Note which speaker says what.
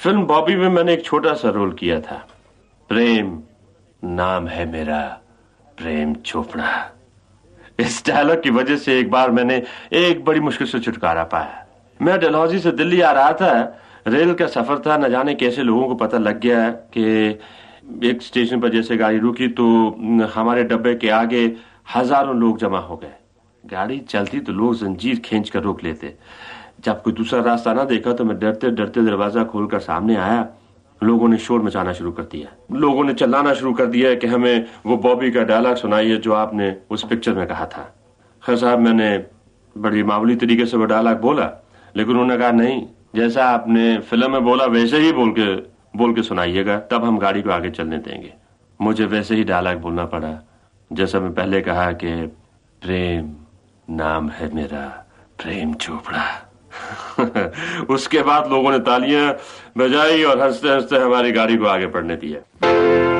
Speaker 1: Film Bobby में मैंने एक छोटा सा रोल किया था। प्रेम नाम है मेरा, प्रेम चोपड़ा। इस डायलॉग की वजह से एक बार मैंने एक बड़ी मुश्किल से छुटकारा पाया। मैं डलहौजी से दिल्ली आ रहा था, रेल का सफर था। न जाने कैसे लोगों को पता लग गया कि एक स्टेशन पर जैसे गाड़ी रुकी तो हमारे डब्बे के आगे हजारों लोग जमा हो गए। गाड़ी चलती तो लोग जंजीर खींच कर रोक लेते। जब कोई दूसरा रास्ता ना देखा तो मैं डरते डरते दरवाजा खोलकर सामने आया। लोगों ने शोर मचाना शुरू कर दिया। लोगों ने चिल्लाना शुरू कर दिया कि हमें वो बॉबी का डायलॉग सुनाइए जो आपने उस पिक्चर में कहा था। खैर साहब, मैंने बड़ी मामूली तरीके से वो डायलॉग बोला, लेकिन उन्होंने कहा नहीं, जैसा आपने फिल्म में बोला वैसे ही बोल के सुनाइएगा, तब हम गाड़ी को आगे चलने देंगे। मुझे वैसे ही डायलॉग बोलना पड़ा जैसा मैं पहले कहा कि प्रेम नाम है मेरा, प्रेम चोपड़ा। उसके बाद लोगों ने तालियां बजाई और हंसते हंसते हमारी गाड़ी को आगे बढ़ने दिया।